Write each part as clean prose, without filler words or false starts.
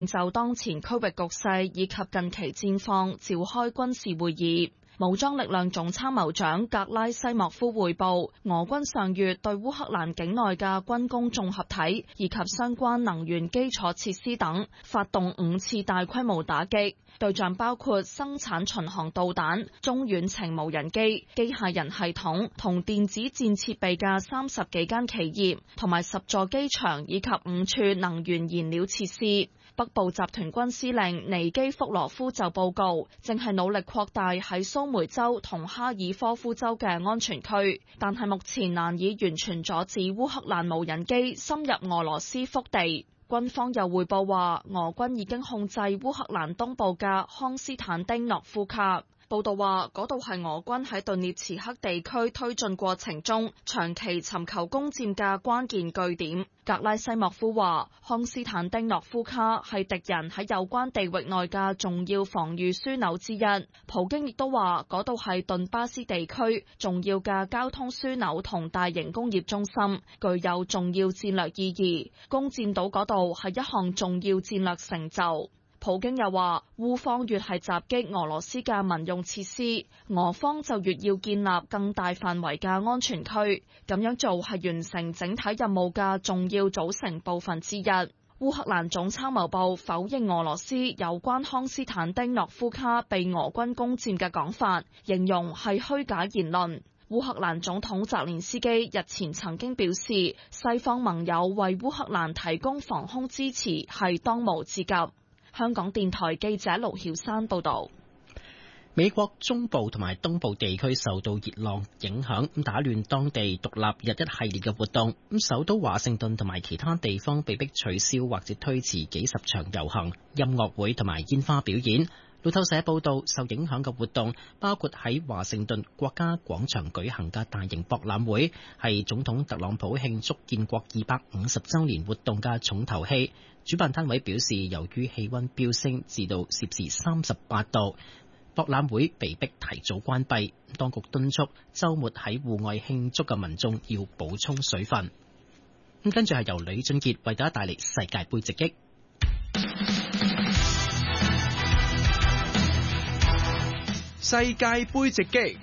就當前區域局勢以及近期戰況召開軍事會議。武裝力量總參謀長格拉西莫夫匯報，俄軍上月對烏克蘭境內嘅軍工綜合體以及相關能源基礎設施等發動5次大規模打擊，對象包括生產巡航導彈、中遠程無人機、機械人系統同電子戰設備嘅30幾間企業，同埋10座機場以及5處能源燃料設施。北部集團軍司令尼基福羅夫就報告，正係努力擴大喺蘇梅州同哈爾科夫州嘅安全區，但係目前難以完全阻止烏克蘭無人機深入俄羅斯腹地。軍方又匯報話，俄軍已經控制烏克蘭東部嘅康斯坦丁諾夫卡。報道話，嗰度係俄軍喺頓涅茨克地區推進過程中長期尋求攻佔嘅關鍵據點。格拉西莫夫話，康斯坦丁諾夫卡係敵人喺有關地域內嘅重要防禦樞紐之一。普京亦都話，嗰度係頓巴斯地區重要嘅交通樞紐同大型工業中心，具有重要戰略意義。攻佔到嗰度係一項重要戰略成就。普京又話，烏方越係襲擊俄羅斯嘅民用設施，俄方就越要建立更大範圍嘅安全區，咁樣做係完成整體任務嘅重要組成部分之一。烏克蘭總參謀部否認俄羅斯有關康斯坦丁諾夫卡被俄軍攻佔嘅講法，形容係虛假言論。烏克蘭總統澤連斯基日前曾經表示，西方盟友為烏克蘭提供防空支持係當務之急。香港電台記者盧曉山報道。 美國中部同埋東部地區受到熱浪影響，打亂當地獨立日一系列嘅活動。首都華盛頓同埋其他地方被迫取消或者推遲幾十場遊行、音樂會同埋煙花表演。路透社報道，受影響嘅活動包括喺華盛頓國家廣場舉行嘅大型博覽會，係總統特朗普慶祝建國250週年活動嘅重頭戲。主辦單位表示，由於氣溫飆升至到攝氏38度，博覽會被迫提早關閉。當局敦促週末喺戶外慶祝嘅民眾要補充水分。跟住係由李俊傑為大家帶嚟世界盃直擊。 世界盃直擊。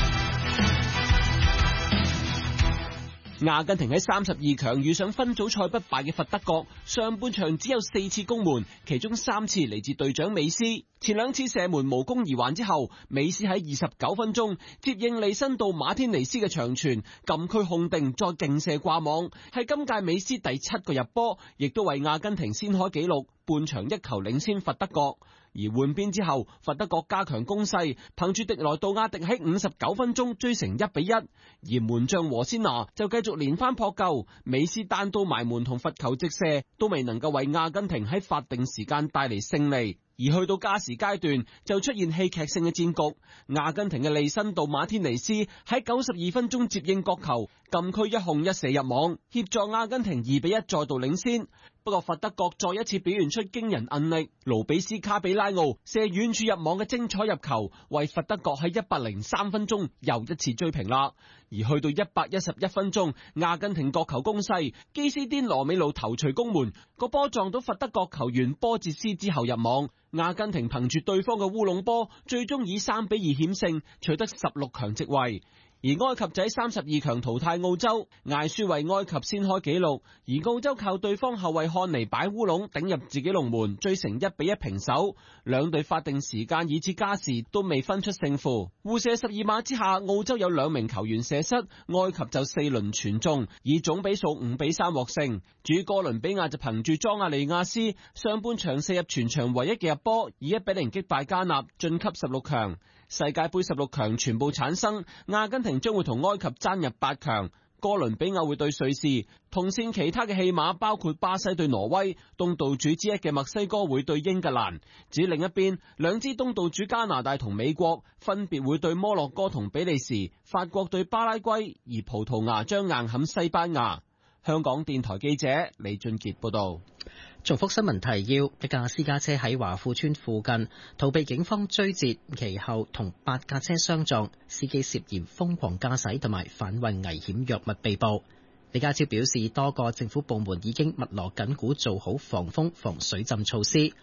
阿根廷喺32強遇上分組賽不敗嘅佛得角，上半場只有4次攻門，其中3次嚟自隊長美斯。前2次射門無功而還之後，美斯喺29分鐘接應利申道馬天尼斯嘅長傳，禁區控定再勁射掛網，係今屆美斯第7個入波，亦都為阿根廷先開紀錄，半場1球領先佛得角。而換邊之後，佛得角加強攻勢，憑住迪萊杜亞迪喺59分鐘追成1-1，而門將和仙拿就繼續連番撲救，美斯單刀埋門同罰球直射都未能夠為阿根廷喺法定時間帶嚟勝利。而去到加時階段就出現戲劇性嘅戰局，阿根廷嘅利申道馬天尼斯喺92分鐘接應角球，禁區1控1射入網，協助阿根廷2-1再度領先。不過佛得角再一次表現出驚人韌力，盧比斯卡比拉奧射遠處入網嘅精彩入球，為佛得角喺103分鐘又一次追平啦。而去到111分鐘，阿根廷角球攻勢，基斯甸羅美路頭槌攻門，個波撞到佛得角球員波捷斯之後入網。阿根廷憑住對方嘅烏龍波，最終以3-2險勝，取得16強席位。而埃及仔32強淘汰澳洲，艾舒為埃及先開紀錄，而澳洲靠對方後衛漢尼擺烏龍頂入自己龍門，追成1-1平手。兩隊法定時間以至加時都未分出勝負。互射12碼之下，澳洲有2名球員射失，埃及就4輪全中，以總比數5-3獲勝。至於哥倫比亞就憑住莊亞利亞斯上半場射入全場唯一嘅入波，以1-0擊敗加納晉級16強。世界盃16強全部產生，阿根廷將會同埃及爭入8強，哥倫比亞會對瑞士。同線其他嘅戲碼包括巴西對挪威，東道主之一嘅墨西哥會對英格蘭。至於另一邊，兩支東道主加拿大同美國分別會對摩洛哥同比利時，法國對巴拉圭，而葡萄牙將硬撼西班牙。香港電台記者李俊傑報道。 重複新聞提要：一架私家車喺華富村附近逃避警方追截，其後同8架車相撞，司機涉嫌瘋狂駕駛同埋販運危險藥物被捕。李家超表示，多個政府部門已經密鑼緊鼓做好防風防水浸措施，